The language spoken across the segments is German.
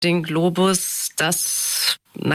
den Globus, dass,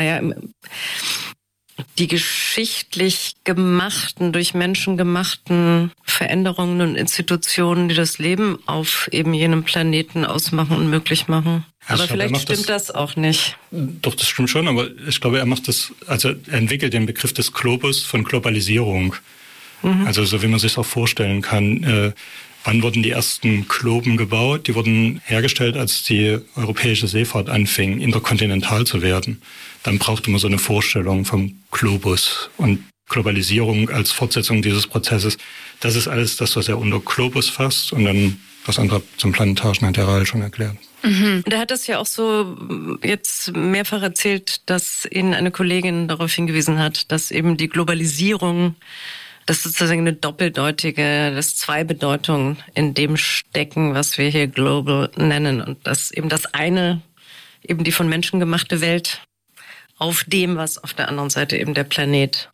die geschichtlich gemachten, durch Menschen gemachten Veränderungen und Institutionen, die das Leben auf eben jenem Planeten ausmachen und möglich machen. Also aber vielleicht stimmt das auch nicht. Doch, das stimmt schon, aber ich glaube, er entwickelt den Begriff des Globus von Globalisierung. Also so wie man sich auch vorstellen kann. Wann wurden die ersten Globen gebaut? Die wurden hergestellt, als die europäische Seefahrt anfing, interkontinental zu werden. Dann brauchte man so eine Vorstellung vom Globus und Globalisierung als Fortsetzung dieses Prozesses. Das ist alles das, was er unter Globus fasst. Und dann das andere zum Planetarischen hat der Rahl schon erklärt. Und er hat das ja auch so jetzt mehrfach erzählt, dass ihn eine Kollegin darauf hingewiesen hat, dass eben die Globalisierung, das ist sozusagen eine doppeldeutige, dass zwei Bedeutungen in dem stecken, was wir hier global nennen. Und dass eben das eine, eben die von Menschen gemachte Welt, auf dem, was auf der anderen Seite eben der Planet,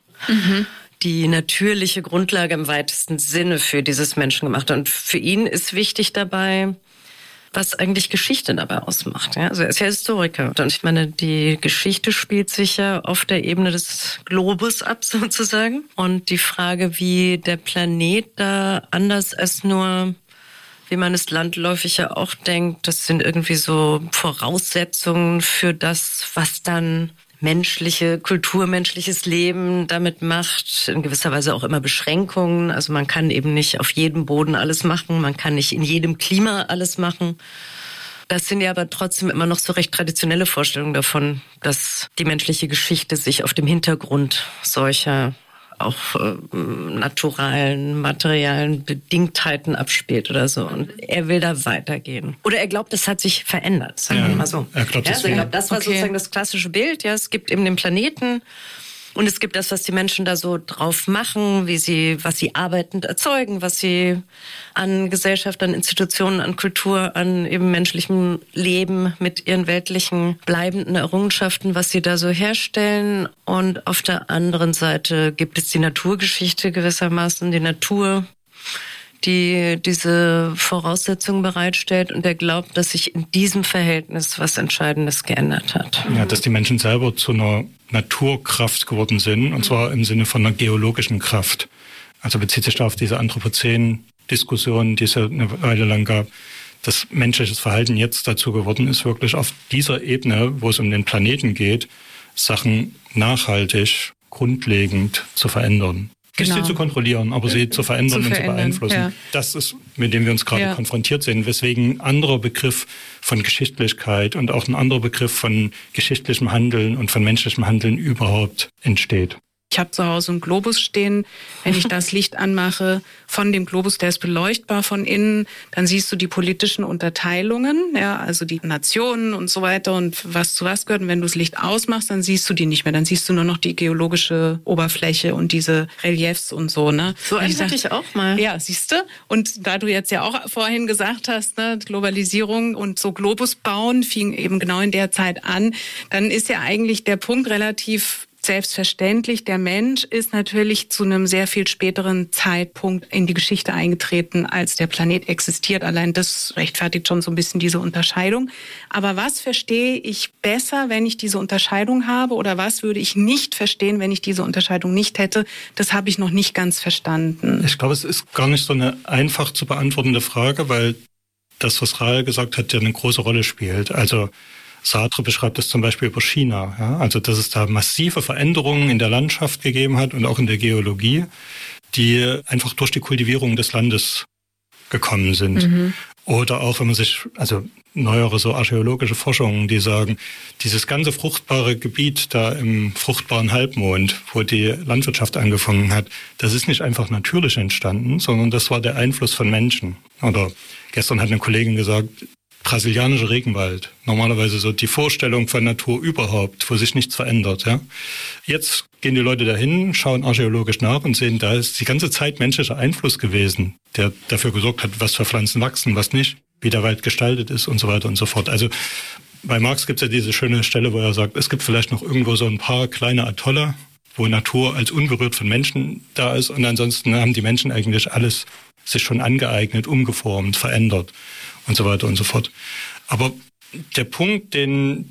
die natürliche Grundlage im weitesten Sinne für dieses Menschengemachte. Und für ihn ist wichtig dabei, was eigentlich Geschichte dabei ausmacht. Ja? Also er ist ja Historiker. Und ich meine, die Geschichte spielt sich ja auf der Ebene des Globus ab, sozusagen. Und die Frage, wie der Planet da anders als nur, wie man es landläufig ja auch denkt, das sind irgendwie so Voraussetzungen für das, was dann menschliche Kultur, menschliches Leben damit macht, in gewisser Weise auch immer Beschränkungen. Also man kann eben nicht auf jedem Boden alles machen, man kann nicht in jedem Klima alles machen. Das sind ja aber trotzdem immer noch so recht traditionelle Vorstellungen davon, dass die menschliche Geschichte sich auf dem Hintergrund solcher auch naturalen, materialen Bedingtheiten abspielt oder so. Und er will da weitergehen. Oder er glaubt, es hat sich verändert, sagen wir mal so. Er glaubt, das war sozusagen das klassische Bild. Ja, es gibt eben den Planeten und es gibt das, was die Menschen da so drauf machen, was sie arbeitend erzeugen, was sie an Gesellschaft, an Institutionen, an Kultur, an eben menschlichem Leben mit ihren weltlichen bleibenden Errungenschaften, was sie da so herstellen. Und auf der anderen Seite gibt es die Naturgeschichte gewissermaßen, die Natur, die diese Voraussetzungen bereitstellt. Und er glaubt, dass sich in diesem Verhältnis was Entscheidendes geändert hat. Ja, dass die Menschen selber zu einer Naturkraft geworden sind, und zwar im Sinne von einer geologischen Kraft. Also bezieht sich da auf diese Anthropozän-Diskussion, die es ja eine Weile lang gab, dass menschliches Verhalten jetzt dazu geworden ist, wirklich auf dieser Ebene, wo es um den Planeten geht, Sachen nachhaltig, grundlegend zu verändern. Nicht sie zu kontrollieren, aber sie zu verändern und zu beeinflussen. Ja. Das ist, mit dem wir uns gerade konfrontiert sehen, weswegen ein anderer Begriff von Geschichtlichkeit und auch ein anderer Begriff von geschichtlichem Handeln und von menschlichem Handeln überhaupt entsteht. Ich habe zu Hause einen Globus stehen. Wenn ich das Licht anmache von dem Globus, der ist beleuchtbar von innen, dann siehst du die politischen Unterteilungen, ja, also die Nationen und so weiter und was zu was gehört. Und wenn du das Licht ausmachst, dann siehst du die nicht mehr. Dann siehst du nur noch die geologische Oberfläche und diese Reliefs und so. Ne? So einen hatte ich auch mal. Ja, siehst du. Und da du jetzt ja auch vorhin gesagt hast, ne, Globalisierung und so Globus bauen fing eben genau in der Zeit an, dann ist ja eigentlich der Punkt relativ selbstverständlich. Der Mensch ist natürlich zu einem sehr viel späteren Zeitpunkt in die Geschichte eingetreten, als der Planet existiert. Allein das rechtfertigt schon so ein bisschen diese Unterscheidung. Aber was verstehe ich besser, wenn ich diese Unterscheidung habe? Oder was würde ich nicht verstehen, wenn ich diese Unterscheidung nicht hätte? Das habe ich noch nicht ganz verstanden. Ich glaube, es ist gar nicht so eine einfach zu beantwortende Frage, weil das, was Rahl gesagt hat, ja eine große Rolle spielt. Also Sartre beschreibt es zum Beispiel über China, ja? Also dass es da massive Veränderungen in der Landschaft gegeben hat und auch in der Geologie, die einfach durch die Kultivierung des Landes gekommen sind. Oder auch, wenn man sich, also neuere so archäologische Forschungen, die sagen, dieses ganze fruchtbare Gebiet da im fruchtbaren Halbmond, wo die Landwirtschaft angefangen hat, das ist nicht einfach natürlich entstanden, sondern das war der Einfluss von Menschen. Oder gestern hat eine Kollegin gesagt, brasilianischer Regenwald. Normalerweise so die Vorstellung von Natur überhaupt, wo sich nichts verändert. Ja. Jetzt gehen die Leute dahin, schauen archäologisch nach und sehen, da ist die ganze Zeit menschlicher Einfluss gewesen, der dafür gesorgt hat, was für Pflanzen wachsen, was nicht, wie der Wald gestaltet ist und so weiter und so fort. Also bei Marx gibt es ja diese schöne Stelle, wo er sagt, es gibt vielleicht noch irgendwo so ein paar kleine Atolle, wo Natur als unberührt von Menschen da ist und ansonsten haben die Menschen eigentlich alles sich schon angeeignet, umgeformt, verändert und so weiter und so fort. Aber der Punkt, den